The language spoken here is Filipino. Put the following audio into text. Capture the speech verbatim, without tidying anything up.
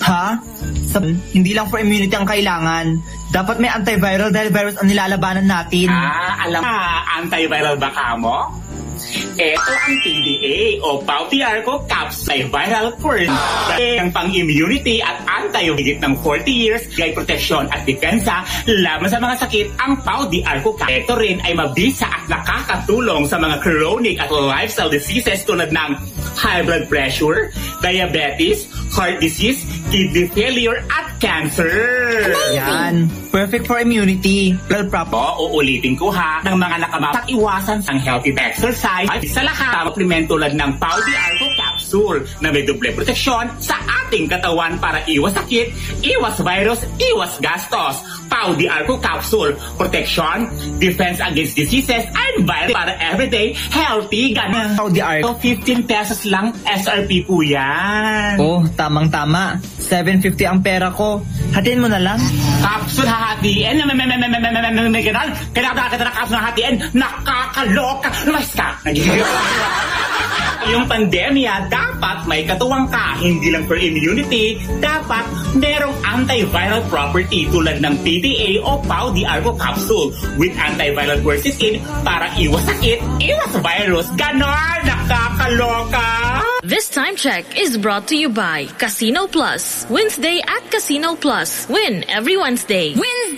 Ha? Sa, hindi lang for immunity ang kailangan. Dapat may antiviral dahil virus ang nilalabanan natin. Ah, alam ka, antiviral ba ka mo? Ito ang P D A o Pau D R Co Capsule Viral First. Ang pang-immunity at anti-higit ng forty years, gay proteksyon at depensa laban sa mga sakit ang Pau D R Co. Ito rin ay mabisa at nakakatulong sa mga chronic at lifestyle diseases tulad ng high blood pressure, diabetes, heart disease, kidney failure at cancer. Yan. Perfect for immunity. Well proper. O, uulitin ko ha, ng mga nakamatak iwasan sang healthy exercise ay sa lahat supplement tulad ng Pau D R Co Capsule na may doble proteksyon sa ating katawan para iwas sakit, iwas virus, iwas gastos. Pau D R Co Capsule, protection, defense against diseases, and virus para everyday healthy ganun. Pau D R Co. So, fifteen pesos lang S R P po yan. Oh, tamang-tama. seven fifty ang pera ko. Hatiin mo na lang. Capsule hahatiin? May may may may may may may may ganun? Kailangan kita na capsule hahatiin? Nakakaloka! Lumayas ka! Yung pandemya, dapat may katuwang ka. Hindi lang for immunity, dapat merong antiviral property tulad ng P D A o Pau D R Co Capsule with antiviral quercetin para iwas sakit, iwas virus. Ganon! Nakakaloka! This time check is brought to you by Casino Plus. Wednesday at Casino Plus. Win every Wednesday. Wednesday!